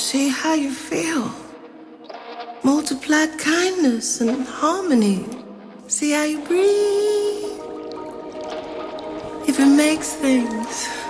See how you feel. Multiplied kindness and harmony. See how you breathe. If it makes things